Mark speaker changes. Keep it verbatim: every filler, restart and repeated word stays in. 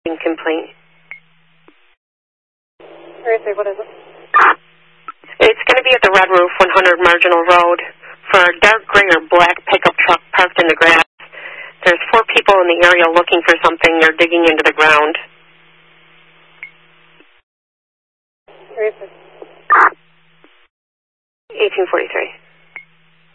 Speaker 1: complaint.
Speaker 2: Seriously, what is it?
Speaker 1: It's going to be at the Red Roof, one hundred Marginal Road, for a dark gray or black pickup truck parked in the grass. There's four people in the area looking for something. They're digging into the ground.
Speaker 2: Seriously.
Speaker 1: eighteen forty-three.